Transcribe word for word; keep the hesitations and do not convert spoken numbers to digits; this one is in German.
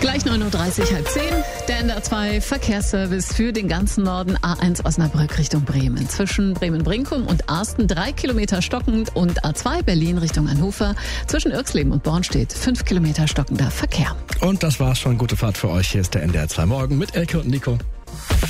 Gleich neun Uhr dreißig, halb zehn. Der N D R zwei Verkehrsservice für den ganzen Norden. A eins Osnabrück Richtung Bremen. Zwischen Bremen-Brinkum und Arsten drei Kilometer stockend und A zwei Berlin Richtung Hannover. Zwischen Irxleben und Born steht fünf Kilometer stockender Verkehr. Und das war's schon. Gute Fahrt für euch. Hier ist der N D R zwei Morgen mit Elke und Nico.